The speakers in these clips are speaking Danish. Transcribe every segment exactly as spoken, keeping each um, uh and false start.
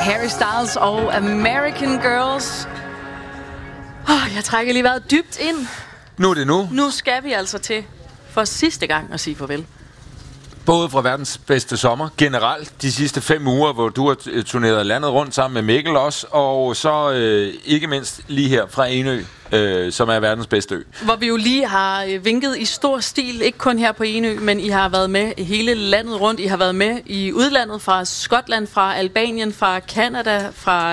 Harry Styles og American Girls. Oh, jeg trækker lige vejret dybt ind. Nu er det nu. Nu skal vi altså til for sidste gang at sige farvel. Både fra verdens bedste sommer, generelt de sidste fem uger, hvor du har turneret landet rundt sammen med Mikkel også, og så øh, ikke mindst lige her fra Enø, øh, som er verdens bedste ø. Hvor vi jo lige har øh, vinket i stor stil, ikke kun her på Enø, men I har været med hele landet rundt. I har været med i udlandet, fra Skotland, fra Albanien, fra Canada, fra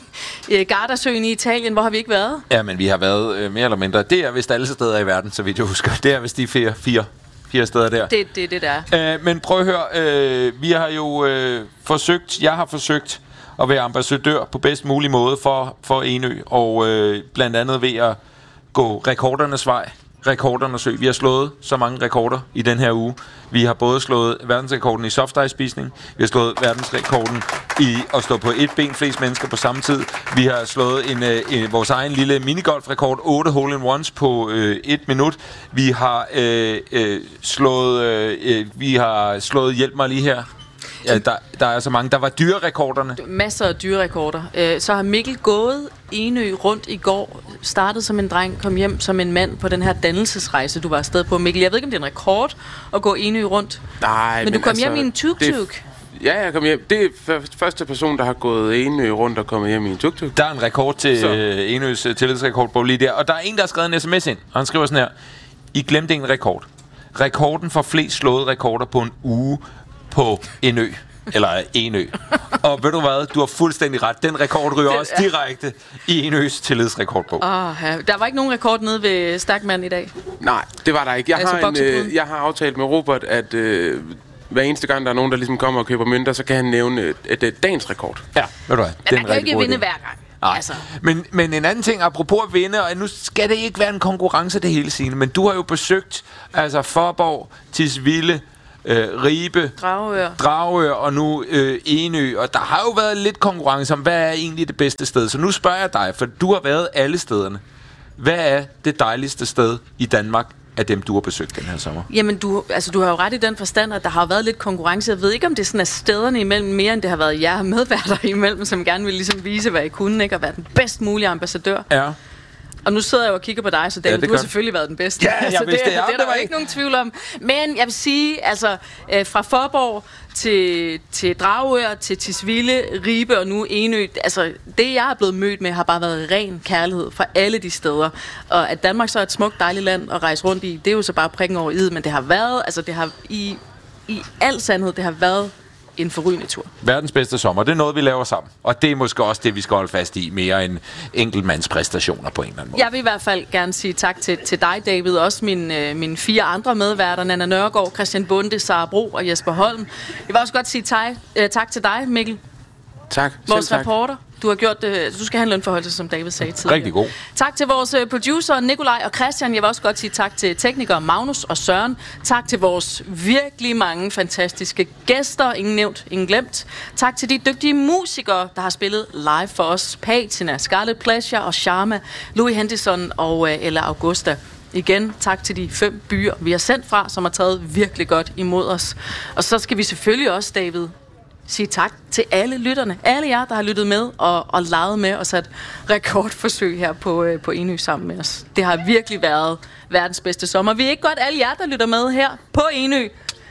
øh, Gardasøen i Italien. Hvor har vi ikke været? Ja, men vi har været øh, mere eller mindre. Det er vist alle steder i verden, så vidt jeg husker. Det er vist de fire, fire fire steder der. Det er det, det der er. Øh, men prøv at høre, øh, vi har jo øh, forsøgt, jeg har forsøgt at være ambassadør på bedst mulig måde for, for Enø, og øh, blandt andet ved at gå rekordernes vej, rekordernes ø. Vi har slået så mange rekorder i den her uge. Vi har både slået verdensrekorden i softice-spisning, vi har slået verdensrekorden i at stå på et ben flest mennesker på samme tid. Vi har slået en, en, vores egen lille minigolfrekord, otte hole-in-ones på øh, et minut. Vi har øh, øh, slået, øh, vi har slået, hjælp mig lige her. Ja, der, der er så mange. Der var dyrerekorderne. Masser af dyrerekorder. Øh, så har Mikkel gået Enø rundt i går. Startede som en dreng, kom hjem som en mand på den her dannelsesrejse, du var afsted på. Mikkel, jeg ved ikke, om det er en rekord at gå Enø rundt. Nej, men, men du kom altså, hjem i en tuk-tuk. Ja, jeg kom hjem. Det er første person, der har gået Enø rundt og kommet hjem i en tuk-tuk. Der er en rekord til øh, Enøs uh, tillidsrekordbog lige der. Og der er en, der har skrevet en sms ind, og han skriver sådan her: I glemte en rekord. Rekorden for flest slåede rekorder på en uge på en ø. Eller en ø. Og ved du hvad, du har fuldstændig ret. Den rekord ryger også direkte i en øs tillidsrekordbog. Oh, ja. Der var ikke nogen rekord nede ved Stakman i dag? Nej, det var der ikke. Jeg, altså, har, en, øh, jeg har aftalt med Robert, at øh, hver eneste gang, der er nogen, der ligesom kommer og køber mønter, så kan han nævne et, et, et dagens rekord. Ja, ved du hvad. Men man kan jo ikke vinde hver gang. Altså. Men, men en anden ting, apropos at vinde, og nu skal det ikke være en konkurrence det hele Signe, men du har jo besøgt altså Fåborg, Tisvilde, Øh, Ribe, Dragør. Dragør og nu øh, Enø, og der har jo været lidt konkurrence om, hvad er egentlig det bedste sted. Så nu spørger jeg dig, for du har været alle stederne. Hvad er det dejligste sted i Danmark af dem, du har besøgt den her sommer? Jamen, du, altså, du har jo ret i den forstand, at der har været lidt konkurrence. Jeg ved ikke, om det sådan er stederne imellem mere, end det har været jer medværter imellem, som gerne vil ligesom vise, hvad I kunne, ikke? Og være den bedst mulige ambassadør. Ja. Og nu sidder jeg jo og kigger på dig, så David, ja, du har selvfølgelig været den bedste. Ja, altså, det, det, det, det er der jo ikke nogen tvivl om. Men jeg vil sige, altså øh, fra Fåborg til, til Dragør, til Tisvilde, Ribe og nu Enø, altså det jeg er blevet mødt med, har bare været ren kærlighed fra alle de steder. Og at Danmark så er et smukt, dejligt land at rejse rundt i, det er jo så bare prikken over i'et, men det har været, altså det har i, i al sandhed, det har været en forrygende tur. Verdens bedste sommer, det er noget, vi laver sammen. Og det er måske også det, vi skal holde fast i, mere end enkeltmandspræstationer på en eller anden måde. Jeg vil i hvert fald gerne sige tak til, til dig, David, også mine, mine fire andre medværter, Nanna Nørgaard, Christian Bonde, Sara Bro og Jesper Holm. Jeg vil også godt sige tak, øh, tak til dig, Mikkel. Tak. Vores tak. reporter. Du har gjort det. Du skal have en lønforholdelse, som David sagde tidligere. Rigtig god. Tak til vores producer, Nikolaj og Christian. Jeg vil også godt sige tak til teknikere Magnus og Søren. Tak til vores virkelig mange fantastiske gæster. Ingen nævnt, ingen glemt. Tak til de dygtige musikere, der har spillet live for os. Patina, Scarlet Pleasure og Sharma, Louis Henderson og uh, Ella Augusta. Igen, tak til de fem byer, vi har sendt fra, som har taget virkelig godt imod os. Og så skal vi selvfølgelig også, David, sige tak til alle lytterne. Alle jer, der har lyttet med og, og leget med og sat rekordforsøg her på, øh, på Enø sammen med os. Det har virkelig været verdens bedste sommer. Vi er ikke godt alle jer, der lytter med her på Enø.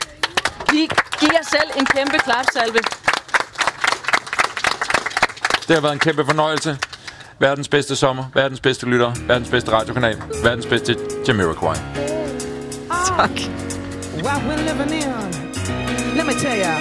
Vi giver jer selv en kæmpe klapsalve. Det har været en kæmpe fornøjelse. Verdens bedste sommer, verdens bedste lytter, verdens bedste radiokanal, verdens bedste Jamiroquai. Tak. What we're living in, let me tell you.